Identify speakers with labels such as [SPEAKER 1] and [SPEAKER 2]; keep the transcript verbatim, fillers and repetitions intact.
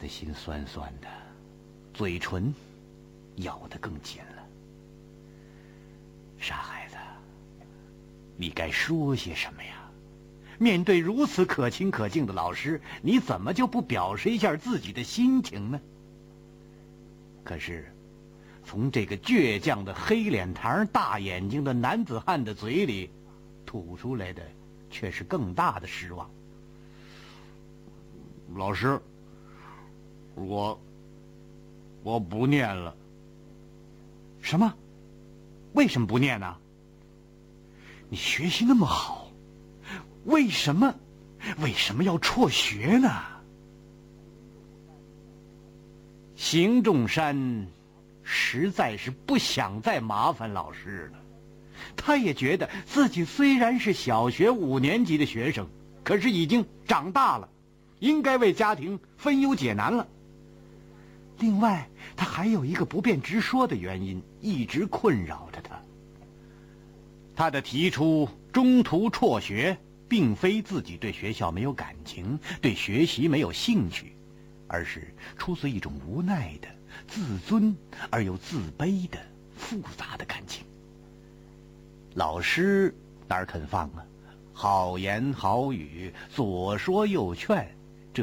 [SPEAKER 1] 的心酸酸的，嘴唇咬得更紧了。傻孩子，你该说些什么呀？面对如此可亲可敬的老师，你怎么就不表示一下自己的心情呢？可是从这个倔强的黑脸膛、大眼睛的男子汉的嘴里吐出来的却是更大的失望。
[SPEAKER 2] 老师，我我不念了。
[SPEAKER 1] 什么？为什么不念呢？你学习那么好，为什么为什么要辍学呢？邢仲山实在是不想再麻烦老师了。他也觉得自己虽然是小学五年级的学生，可是已经长大了，应该为家庭分忧解难了。另外，他还有一个不便直说的原因一直困扰着他。他的提出中途辍学，并非自己对学校没有感情，对学习没有兴趣，而是出自一种无奈的、自尊而又自卑的复杂的感情。老师哪儿肯放啊？好言好语，左说右劝，